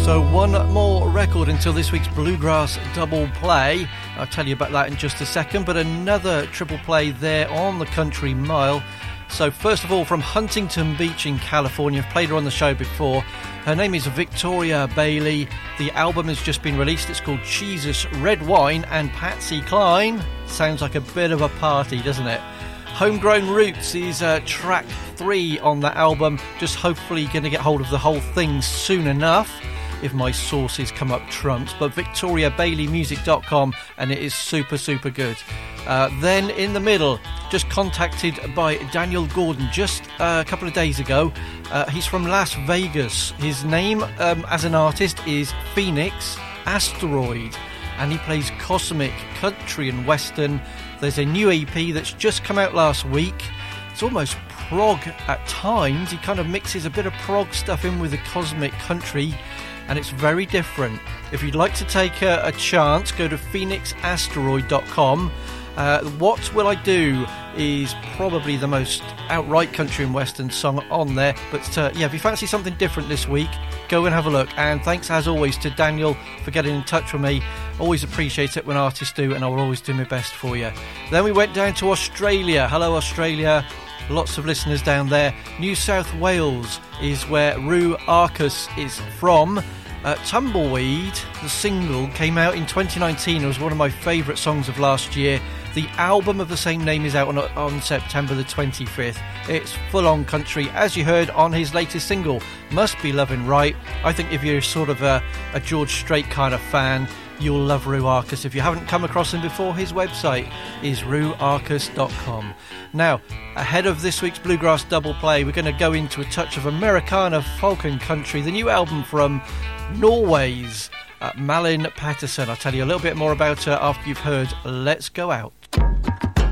So one more record until this week's Bluegrass Double Play. I'll tell you about that in just a second, but another triple play there on the Country Mile. So first of all, from Huntington Beach in California, I've played her on the show before. Her name is Victoria Bailey. The album has just been released. It's called Jesus Red Wine, and Patsy Cline sounds like a bit of a party, doesn't it? Homegrown Roots is track 3 on the album. Just hopefully going to get hold of the whole thing soon enough, if my sources come up trumps. But VictoriaBaileyMusic.com, and it is super, super good. Then in the middle, just contacted by Daniel Gordon just a couple of days ago. He's from Las Vegas. His name as an artist is Phoenix Asteroid, and he plays cosmic, country and western. There's a new EP that's just come out last week. It's almost prog at times. He kind of mixes a bit of prog stuff in with the cosmic country, and it's very different. If you'd like to take a chance, go to phoenixasteroid.com. What Will I Do is probably the most outright country and western song on there. But yeah, if you fancy something different this week, go and have a look. And thanks as always to Daniel for getting in touch with me. Always appreciate it when artists do, and I will always do my best for you. Then we went down to Australia. Hello Australia. Lots of listeners down there. New South Wales is where Rue Arcus is from. Tumbleweed, the single, came out in 2019. It was one of my favourite songs of last year. The album of the same name is out on September the 25th. It's full-on country, as you heard on his latest single, Must Be Lovin' Right. I think if you're sort of a George Strait kind of fan, you'll love Rue Arcus. If you haven't come across him before, his website is ruearcus.com. Now, ahead of this week's Bluegrass Double Play, we're going to go into a touch of Americana, folk and country, the new album from Norway's Malin Patterson. I'll tell you a little bit more about her after you've heard Let's Go Out.